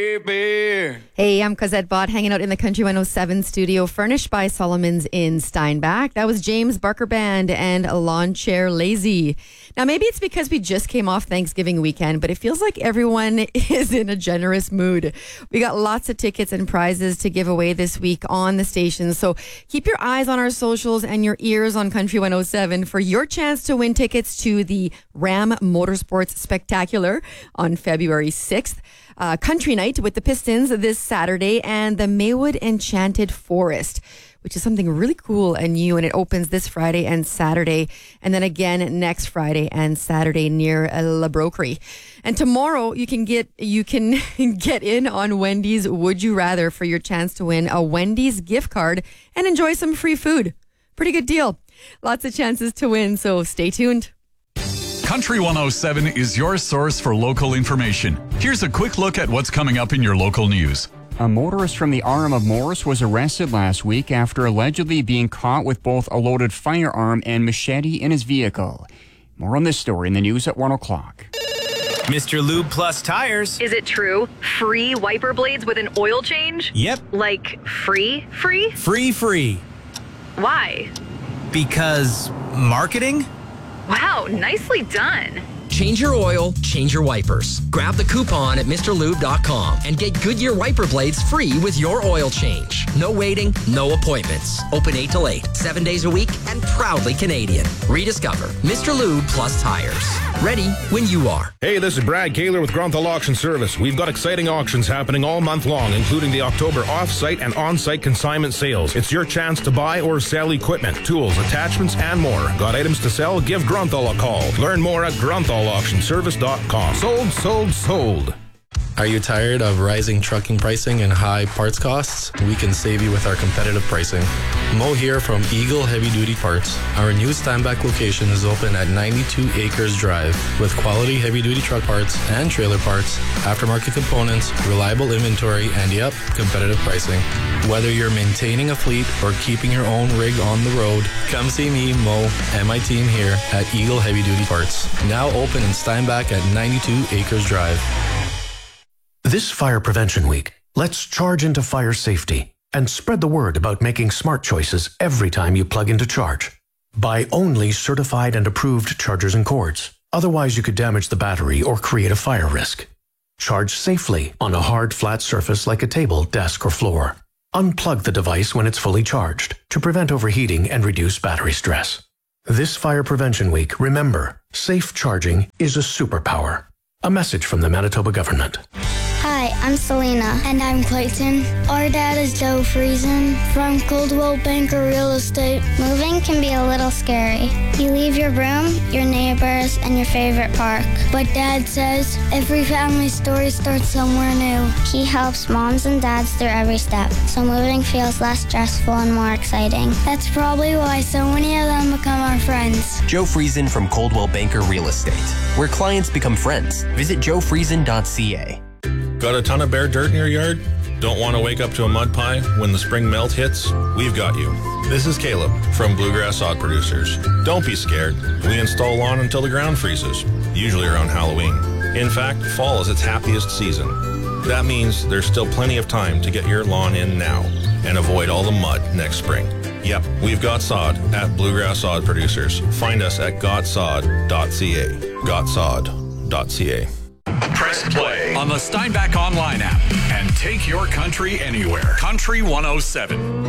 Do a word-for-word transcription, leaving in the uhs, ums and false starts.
Hey, I'm Cosette Bott, hanging out in the Country one oh seven studio, furnished by Solomon's in Steinbach. That was James Barker Band and Lawn Chair Lazy. Now, maybe it's because we just came off Thanksgiving weekend, but it feels like everyone is in a generous mood. We got lots of tickets and prizes to give away this week on the station, so keep your eyes on our socials and your ears on Country one oh seven for your chance to win tickets to the Ram Motorsports Spectacular on February sixth. Uh, country night with the Pistons this Saturday, and the Maywood Enchanted Forest, which is something really cool and new, and it opens this Friday and Saturday, and then again next Friday and Saturday near uh, La Broquerie. And tomorrow you can get you can get in on Wendy's Would You Rather for your chance to win a Wendy's gift card and enjoy some free food. Pretty good deal. Lots of chances to win, so stay tuned. Country one oh seven is your source for local information. Here's a quick look at what's coming up in your local news. A motorist from the R M of Morris was arrested last week after allegedly being caught with both a loaded firearm and machete in his vehicle. More on this story in the news at one o'clock. Mister Lube Plus Tires. Is it true? Free wiper blades with an oil change? Yep. Like free, free? Free, free. Why? Because marketing? Wow, nicely done. Change your oil, change your wipers. Grab the coupon at Mr Lube dot com and get Goodyear wiper blades free with your oil change. No waiting, no appointments. Open eight till eight, seven days a week, and proudly Canadian. Rediscover Mister Lube Plus Tires. Ready when you are. Hey, this is Brad Kaler with Grunthal Auction Service. We've got exciting auctions happening all month long, including the October off-site and on-site consignment sales. It's your chance to buy or sell equipment, tools, attachments, and more. Got items to sell? Give Grunthal a call. Learn more at grunthal auction service dot com. Sold, sold, sold. Are you tired of rising trucking pricing and high parts costs? We can save you with our competitive pricing. Mo here from Eagle Heavy Duty Parts. Our new Steinbach location is open at ninety-two Acres Drive with quality heavy duty truck parts and trailer parts, aftermarket components, reliable inventory, and yep, competitive pricing. Whether you're maintaining a fleet or keeping your own rig on the road, come see me, Mo, and my team here at Eagle Heavy Duty Parts. Now open in Steinbach at ninety-two Acres Drive. This Fire Prevention Week, let's charge into fire safety and spread the word about making smart choices every time you plug into charge. Buy only certified and approved chargers and cords. Otherwise, you could damage the battery or create a fire risk. Charge safely on a hard, flat surface like a table, desk, or floor. Unplug the device when it's fully charged to prevent overheating and reduce battery stress. This Fire Prevention Week, remember, safe charging is a superpower. A message from the Manitoba government. Hi, I'm Selena. And I'm Clayton. Our dad is Joe Friesen from Coldwell Banker Real Estate. Moving can be a little scary. You leave your room, your neighbors, and your favorite park. But Dad says every family story starts somewhere new. He helps moms and dads through every step, so moving feels less stressful and more exciting. That's probably why so many of them become our friends. Joe Friesen from Coldwell Banker Real Estate, where clients become friends. Visit joe friesen dot c a. Got a ton of bare dirt in your yard? Don't want to wake up to a mud pie when the spring melt hits? We've got you. This is Caleb from Bluegrass Sod Producers. Don't be scared. We install lawn until the ground freezes, usually around Halloween. In fact, fall is its happiest season. That means there's still plenty of time to get your lawn in now and avoid all the mud next spring. Yep, we've got sod at Bluegrass Sod Producers. Find us at got sod dot c a. got sod dot c a. Press play on the Steinbach online app and take your country anywhere. Country one oh seven.